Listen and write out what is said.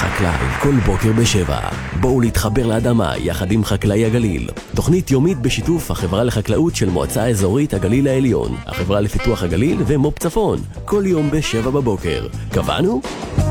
חקלאי כל בוקר ב7. בואו להתחבר לאדמה יחד עם חקלאי הגליל. תוכנית יומית בשיתוף החברה לחקלאות של מועצה אזורית הגליל העליון, החברה לפיתוח הגליל ומו"פ צפון. כל יום ב7 בבוקר. קבענו?